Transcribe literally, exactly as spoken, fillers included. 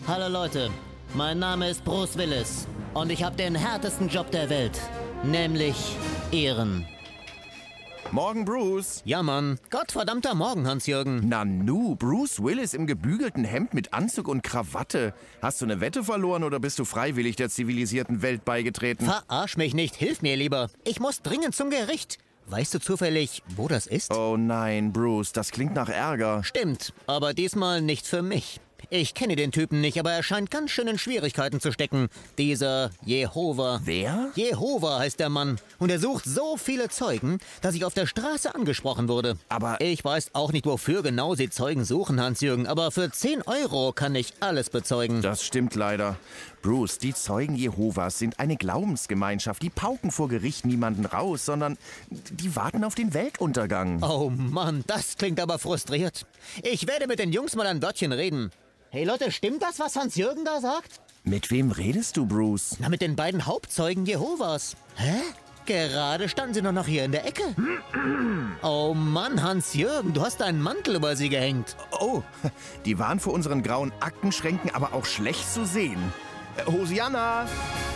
Hallo Leute, mein Name ist Bruce Willis und ich habe den härtesten Job der Welt, nämlich Ehren. Morgen, Bruce. Ja, Mann. Gottverdammter Morgen, Hans-Jürgen. Nanu, Bruce Willis im gebügelten Hemd mit Anzug und Krawatte. Hast du eine Wette verloren oder bist du freiwillig der zivilisierten Welt beigetreten? Verarsch mich nicht, hilf mir lieber. Ich muss dringend zum Gericht. Weißt du zufällig, wo das ist? Oh nein, Bruce, das klingt nach Ärger. Stimmt, aber diesmal nicht für mich. Ich kenne den Typen nicht, aber er scheint ganz schön in Schwierigkeiten zu stecken. Dieser Jehova. Wer? Jehova heißt der Mann. Und er sucht so viele Zeugen, dass ich auf der Straße angesprochen wurde. Aber Ich weiß auch nicht, wofür genau sie Zeugen suchen, Hans-Jürgen, aber für zehn Euro kann ich alles bezeugen. das stimmt leider. Bruce, die Zeugen Jehovas sind eine Glaubensgemeinschaft. Die pauken vor Gericht niemanden raus, sondern die warten auf den Weltuntergang. Oh Mann, das klingt aber frustriert. Ich werde mit den Jungs mal ein Wörtchen reden. Hey Leute, stimmt das, was Hans-Jürgen da sagt? Mit wem redest du, Bruce? Na, mit den beiden Hauptzeugen Jehovas. Hä? Gerade standen sie doch noch hier in der Ecke. Oh Mann, Hans-Jürgen, du hast deinen Mantel über sie gehängt. Oh, die waren vor unseren grauen Aktenschränken aber auch schlecht zu sehen. Äh, Hosianna!